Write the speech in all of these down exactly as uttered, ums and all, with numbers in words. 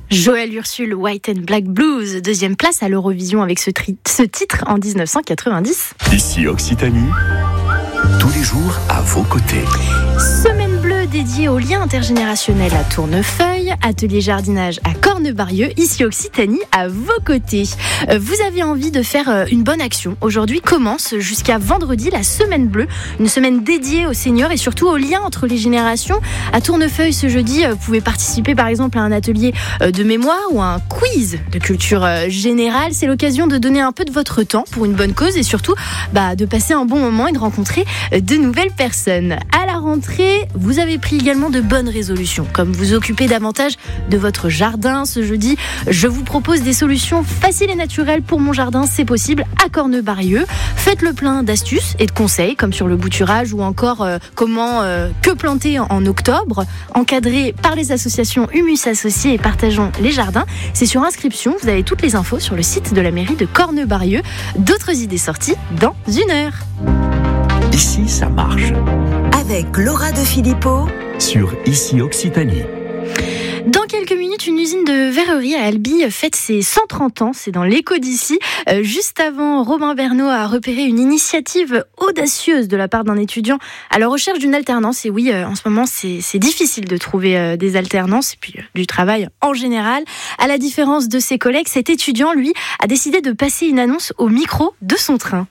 Joël Ursule, White and Black Blues, deuxième place à l'Eurovision avec ce, tri- ce titre en dix-neuf cent quatre-vingt-dix. Ici Occitanie, tous les jours à vos côtés. Semaine bleue dédiée au lien intergénérationnel à Tournefeuille, atelier jardinage à Cornebarieux, ici Occitanie, à vos côtés. Vous avez envie de faire une bonne action. Aujourd'hui commence jusqu'à vendredi la semaine bleue, une semaine dédiée aux seniors et surtout au lien entre les générations. À Tournefeuille ce jeudi, vous pouvez participer par exemple à un atelier de mémoire ou à un quiz de culture générale. C'est l'occasion de donner un peu de votre temps pour une bonne cause et surtout bah, de passer un bon moment et de rencontrer de nouvelles personnes. À la rentrée, vous avez pris également de bonnes résolutions, comme vous occuper davantage de votre jardin. Ce jeudi, je vous propose des solutions faciles et naturelles pour mon jardin, c'est possible, à Cornebarieux. Faites le plein d'astuces et de conseils, comme sur le bouturage ou encore euh, comment euh, que planter en, en octobre, encadré par les associations Humus Associés et Partageons les Jardins. C'est sur inscription, vous avez toutes les infos sur le site de la mairie de Cornebarieux. D'autres idées sorties dans une heure. Ici, ça marche. Avec Laura de Filippo Sur Ici Occitanie. Dans quelques minutes, une usine de verrerie à Albi fête ses cent trente ans. C'est dans l'écho d'ici. Euh, juste avant, Robin Bernot a repéré une initiative audacieuse de la part d'un étudiant à la recherche d'une alternance. Et oui, euh, en ce moment, c'est, c'est difficile de trouver euh, des alternances et puis euh, du travail en général. À la différence de ses collègues, cet étudiant, lui, a décidé de passer une annonce au micro de son train.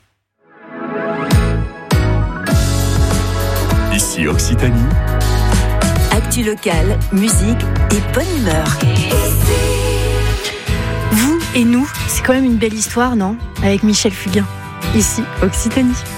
Ici Occitanie. Actu locale, musique et bonne humeur. Vous et nous, c'est quand même une belle histoire, non ? Avec Michel Fugain, ici Occitanie.